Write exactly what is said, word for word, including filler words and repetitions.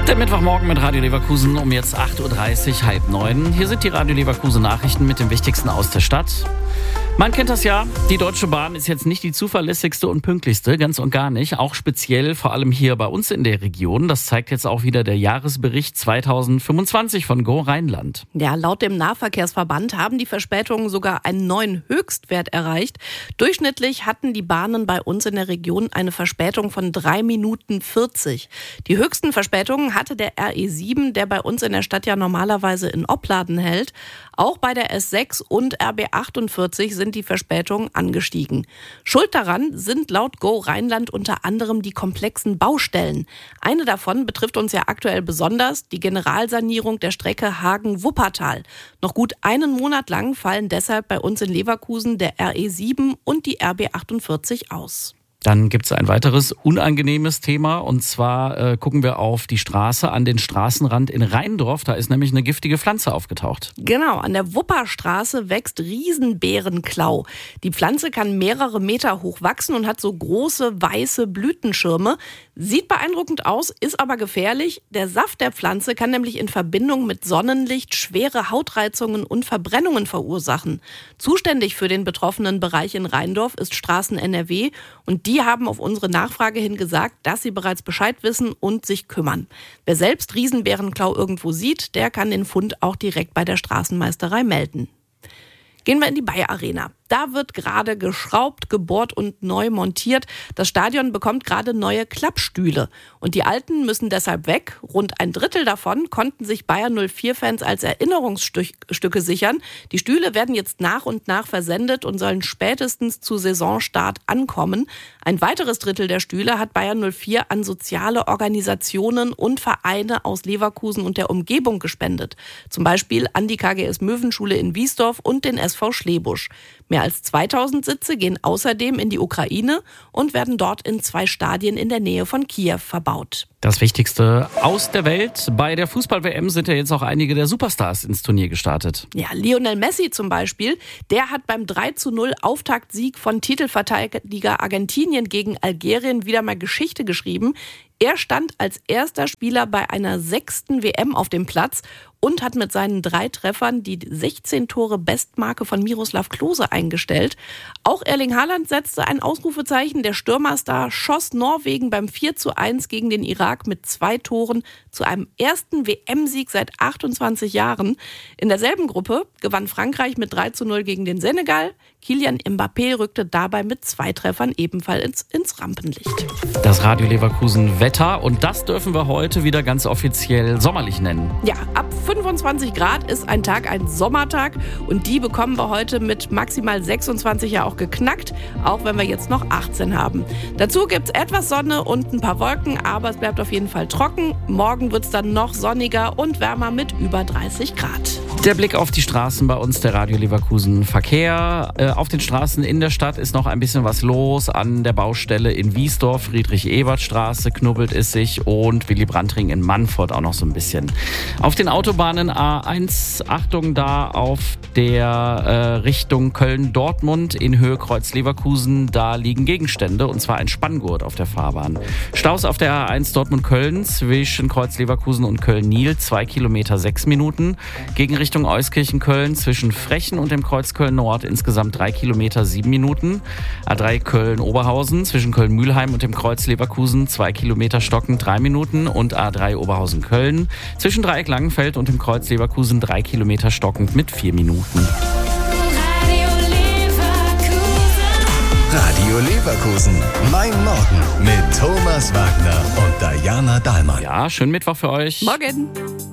Der Mittwochmorgen mit Radio Leverkusen um jetzt acht Uhr dreißig, halb neun. Hier sind die Radio Leverkusen Nachrichten mit dem Wichtigsten aus der Stadt. Man kennt das ja, die Deutsche Bahn ist jetzt nicht die zuverlässigste und pünktlichste, ganz und gar nicht. Auch speziell, vor allem hier bei uns in der Region. Das zeigt jetzt auch wieder der Jahresbericht zweitausendfünfundzwanzig von Go Rheinland. Ja, laut dem Nahverkehrsverband haben die Verspätungen sogar einen neuen Höchstwert erreicht. Durchschnittlich hatten die Bahnen bei uns in der Region eine Verspätung von drei Minuten vierzig. Die höchsten Verspätungen hatte der R E sieben, der bei uns in der Stadt ja normalerweise in Opladen hält. Auch bei der S sechs und R B achtundvierzig sind die Verspätungen angestiegen. Schuld daran sind laut Go Rheinland unter anderem die komplexen Baustellen. Eine davon betrifft uns ja aktuell besonders, die Generalsanierung der Strecke Hagen-Wuppertal. Noch gut einen Monat lang fallen deshalb bei uns in Leverkusen der R E sieben und die R B achtundvierzig aus. Dann gibt es ein weiteres unangenehmes Thema und zwar äh, gucken wir auf die Straße an den Straßenrand in Rheindorf. Da ist nämlich eine giftige Pflanze aufgetaucht. Genau, an der Wupperstraße wächst Riesenbeerenklau. Die Pflanze kann mehrere Meter hoch wachsen und hat so große weiße Blütenschirme. Sieht beeindruckend aus, ist aber gefährlich. Der Saft der Pflanze kann nämlich in Verbindung mit Sonnenlicht schwere Hautreizungen und Verbrennungen verursachen. Zuständig für den betroffenen Bereich in Rheindorf ist Straßen N R W und die haben auf unsere Nachfrage hin gesagt, dass sie bereits Bescheid wissen und sich kümmern. Wer selbst Riesenbeerenklau irgendwo sieht, der kann den Fund auch direkt bei der Straßenmeisterei melden. Gehen wir in die Bayer Arena. Da wird gerade geschraubt, gebohrt und neu montiert. Das Stadion bekommt gerade neue Klappstühle. Und die alten müssen deshalb weg. Rund ein Drittel davon konnten sich Bayer null vier Fans als Erinnerungsstücke sichern. Die Stühle werden jetzt nach und nach versendet und sollen spätestens zu Saisonstart ankommen. Ein weiteres Drittel der Stühle hat Bayer null vier an soziale Organisationen und Vereine aus Leverkusen und der Umgebung gespendet. Zum Beispiel an die K G S Möwenschule in Wiesdorf und den S V Schlebusch. Mehr als zweitausend Sitze gehen außerdem in die Ukraine und werden dort in zwei Stadien in der Nähe von Kiew verbaut. Das Wichtigste aus der Welt. Bei der Fußball-W M sind ja jetzt auch einige der Superstars ins Turnier gestartet. Ja, Lionel Messi zum Beispiel, der hat beim drei zu null Auftaktsieg von Titelverteidiger Argentinien gegen Algerien wieder mal Geschichte geschrieben. Er stand als erster Spieler bei einer sechsten W M auf dem Platz und hat mit seinen drei Treffern die sechzehn Tore Bestmarke von Miroslav Klose eingestellt. Auch Erling Haaland setzte ein Ausrufezeichen. Der Stürmerstar schoss Norwegen beim vier zu eins gegen den Irak mit zwei Toren zu einem ersten W M-Sieg seit achtundzwanzig Jahren. In derselben Gruppe gewann Frankreich mit drei zu null gegen den Senegal. Kylian Mbappé rückte dabei mit zwei Treffern ebenfalls ins, ins Rampenlicht. Das Radio Leverkusen Wetter und das dürfen wir heute wieder ganz offiziell sommerlich nennen. Ja, ab fünfundzwanzig Grad ist ein Tag ein Sommertag und die bekommen wir heute mit maximal sechsundzwanzig ja auch geknackt, auch wenn wir jetzt noch achtzehn haben. Dazu gibt es etwas Sonne und ein paar Wolken, aber es bleibt auf jeden Fall trocken. Morgen wird es dann noch sonniger und wärmer mit über dreißig Grad. Der Blick auf die Straßen bei uns, der Radio Leverkusen Verkehr. Äh, auf den Straßen in der Stadt ist noch ein bisschen was los. An der Baustelle in Wiesdorf, Friedrich-Ebert-Straße knubbelt es sich und Willy-Brandt-Ring in Mannfurt auch noch so ein bisschen. Auf den Autobahnen A eins, Achtung da auf der äh, Richtung Köln-Dortmund in Höhe Kreuz-Leverkusen, da liegen Gegenstände und zwar ein Spanngurt auf der Fahrbahn. Staus auf der A eins Dortmund-Köln zwischen Kreuz-Leverkusen und Köln-Nil, zwei Kilometer sechs Minuten. Gegen Richtung Euskirchen-Köln zwischen Frechen und dem Kreuz Köln-Nord insgesamt drei Kilometer sieben Minuten. A drei Köln-Oberhausen zwischen Köln-Mühlheim und dem Kreuz Leverkusen zwei Kilometer stockend drei Minuten und A drei Oberhausen-Köln zwischen Dreieck Langenfeld und dem Kreuz Leverkusen drei Kilometer stockend mit vier Minuten. Radio Leverkusen. Radio Leverkusen. Mein Morgen mit Thomas Wagner und Diana Dahlmann. Ja, schönen Mittwoch für euch. Morgen!